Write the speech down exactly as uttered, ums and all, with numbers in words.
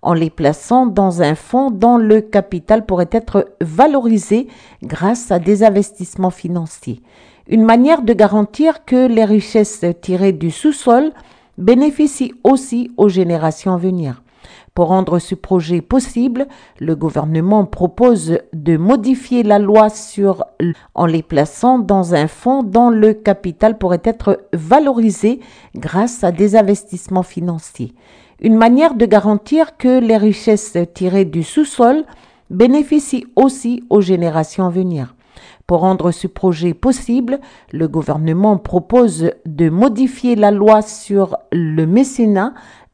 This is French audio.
en les plaçant dans un fonds dont le capital pourrait être valorisé grâce à des investissements financiers. Une manière de garantir que les richesses tirées du sous-sol bénéficient aussi aux générations à venir. Pour rendre ce projet possible, le gouvernement propose de modifier la loi sur en les plaçant dans un fonds dont le capital pourrait être valorisé grâce à des investissements financiers. Une manière de garantir que les richesses tirées du sous-sol bénéficient aussi aux générations à venir. Pour rendre ce projet possible, le gouvernement propose de modifier la loi sur le mécénat,